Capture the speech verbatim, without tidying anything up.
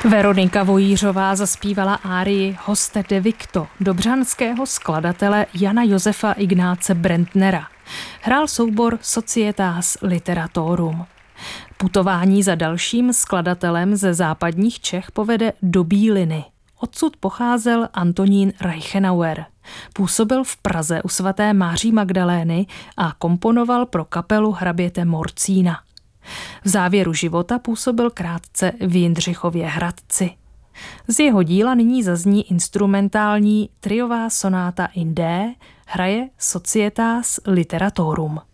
Veronika Vojířová zaspívala árii Hoste de Victo dobřanského skladatele Jana Josefa Ignáce Brentnera. Hrál soubor Societas Literatorum. Putování za dalším skladatelem ze západních Čech povede do Bíliny. Odsud pocházel Antonín Reichenauer. Působil v Praze u svaté Máří Magdalény a komponoval pro kapelu hraběte Morcína. V závěru života působil krátce v Jindřichově Hradci. Z jeho díla nyní zazní instrumentální triová sonáta in D, hraje Societas Literatorum.